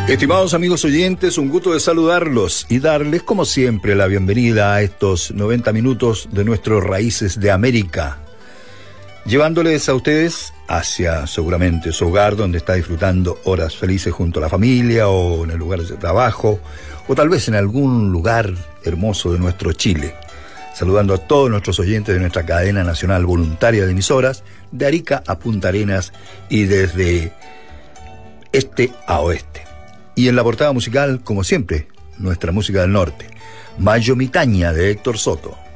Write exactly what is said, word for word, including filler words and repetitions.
Estimados amigos oyentes, un gusto de saludarlos y darles, como siempre, la bienvenida a estos noventa minutos de nuestros Raíces de América, llevándoles a ustedes hacia, seguramente, su hogar, donde está disfrutando horas felices junto a la familia, o en el lugar de trabajo, o tal vez en algún lugar hermoso de nuestro Chile. Saludando a todos nuestros oyentes de nuestra cadena nacional voluntaria de emisoras, de Arica a Punta Arenas y desde este a oeste. Y en la portada musical, como siempre, nuestra música del norte, Mayo Mitaña de Héctor Soto.